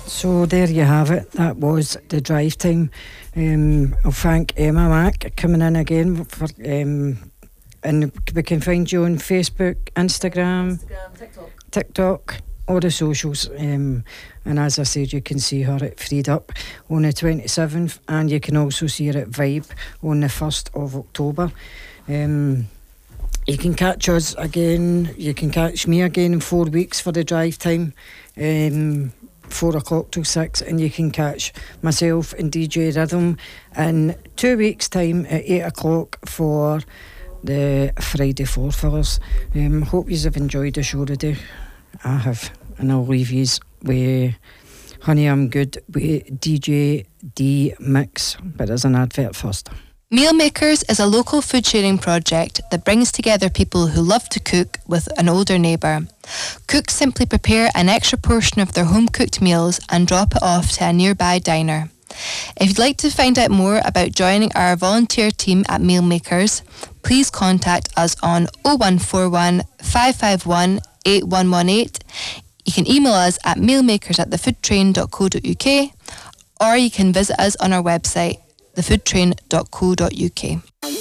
So there you have it. That was the drive time. I'll thank Emma Mack coming in again for and we can find you on Facebook, Instagram, TikTok, all the socials. And as I said, you can see her at Freed Up on the 27th, and you can also see her at Vibe on the 1st of October. You can catch us again. You can catch me again in 4 weeks for the drive time. 4 o'clock till 6, and you can catch myself and DJ Rhythm in 2 weeks' time at 8 o'clock for the Friday Four Fillers. Hope you have enjoyed the show today. I have, and I'll leave you with Honey I'm Good with DJ D Mix, but there's an advert first. Meal Makers is a local food sharing project that brings together people who love to cook with an older neighbour. Cooks simply prepare an extra portion of their home-cooked meals and drop it off to a nearby diner. If you'd like to find out more about joining our volunteer team at Meal Makers, please contact us on 0141 551 8118. You can email us at mealmakers@thefoodtrain.co.uk, or you can visit us on our website, thefoodtrain.co.uk.